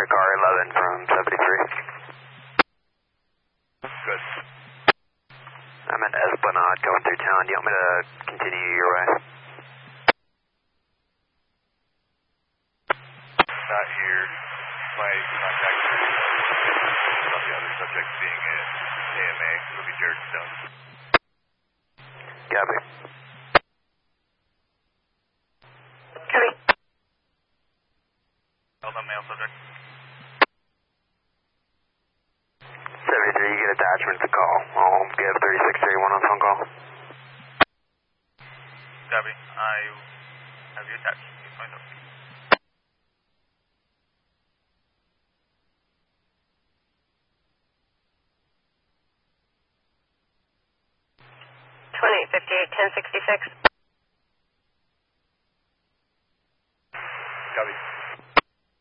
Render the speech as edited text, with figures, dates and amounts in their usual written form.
car 11 from 73. Good. I'm at Esplanade going through town. Do you want me to continue your way? Not here. My contact about the other subject being in AMA. It'll be Jared Stone. Copy. Copy. Hold on, male subject. 73, you get attachment to call. I'll give 3631 on phone call. Copy. I have you attached. Please find out. $2858-1066. Copy.